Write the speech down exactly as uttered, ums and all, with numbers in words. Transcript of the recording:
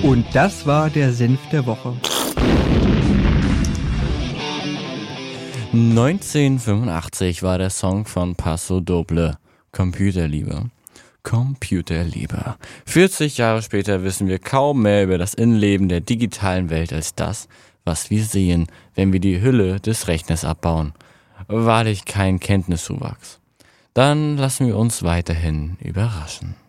Und das war der Senf der Woche. neunzehnhundertfünfundachtzig war der Song von Paso Doble, Computerliebe. Computerliebe. vierzig Jahre später wissen wir kaum mehr über das Innenleben der digitalen Welt als das, was wir sehen, wenn wir die Hülle des Rechners abbauen. Wahrlich kein Kenntniszuwachs. Dann lassen wir uns weiterhin überraschen.